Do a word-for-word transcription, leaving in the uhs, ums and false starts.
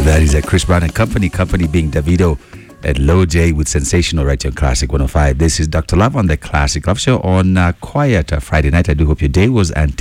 That is a Chris Brown and Company, Company being Davido and Lil J with Sensational right here on Classic one oh five. This is Doctor Love on the Classic Love Show on uh, quiet uh, Friday night. I do hope your day was anti